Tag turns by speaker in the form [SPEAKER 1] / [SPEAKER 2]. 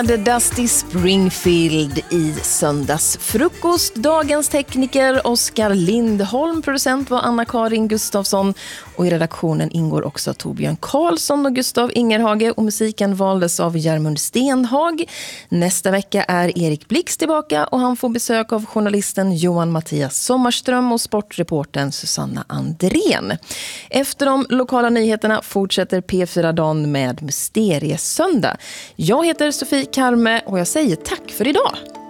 [SPEAKER 1] The Dusty Springfield i söndagsfrukost. Dagens tekniker Oskar Lindholm, producent var Anna-Karin Gustafsson och i redaktionen ingår också Torbjörn Karlsson och Gustav Ingerhage och musiken valdes av Järmund Stenhag. Nästa vecka är Erik Blix tillbaka och han får besök av journalisten Johan Mattias Sommarström och sportreportern Susanna Andrén. Efter de lokala nyheterna fortsätter P4-dagen med Mysteriesöndag. Jag heter Sofie Karme och jag säger tack för idag.